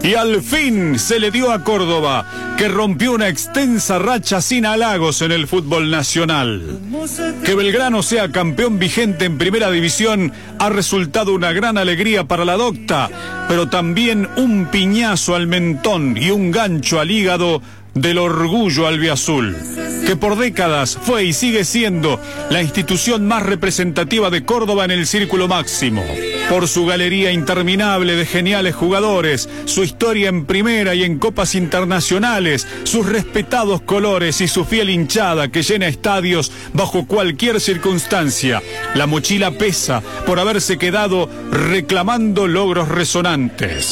Y al fin se le dio a Córdoba, que rompió una extensa racha sin halagos en el fútbol nacional. Que Belgrano sea campeón vigente en primera división ha resultado una gran alegría para la docta, pero también un piñazo al mentón y un gancho al hígado del orgullo albiazul, que por décadas fue y sigue siendo la institución más representativa de Córdoba en el círculo máximo. Por su galería interminable de geniales jugadores, su historia en primera y en copas internacionales, sus respetados colores y su fiel hinchada que llena estadios bajo cualquier circunstancia. La mochila pesa por haberse quedado reclamando logros resonantes.